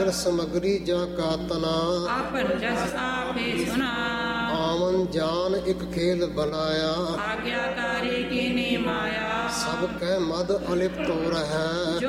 सगल समग्री जा का तना, आपन जस आपे सुना। आमन जान एक खेल बनाया, आज्ञाकारी कीनी माया। सब कह मद अलिप्त हो रहा।